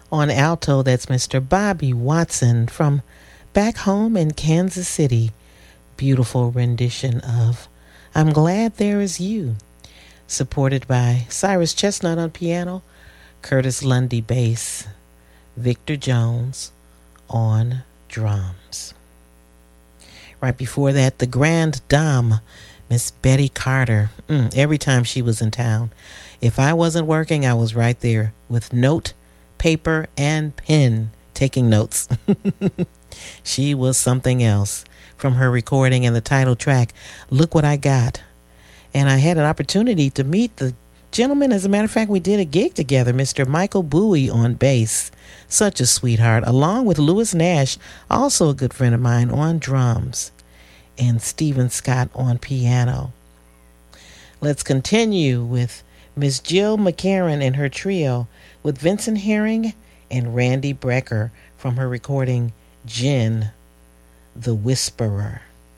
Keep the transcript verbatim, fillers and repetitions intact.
On alto, that's Mister Bobby Watson from back home in Kansas City. Beautiful rendition of I'm Glad There Is You, supported by Cyrus Chestnut on piano, Curtis Lundy bass, Victor Jones on drums. Right before that, the Grande Dame, Miss Betty Carter. Mm, every time she was in town, if I wasn't working, I was right there with note, paper, and pen, taking notes. She was something else. From her recording and the title track, Look What I Got. And I had an opportunity to meet the gentleman. As a matter of fact, we did a gig together, Mister Michael Bowie on bass. Such a sweetheart, along with Louis Nash, also a good friend of mine, on drums, and Stephen Scott on piano. Let's continue with Miss Jill McCarran and her trio with Vincent Herring and Randy Brecker from her recording Gin, the Whisperer.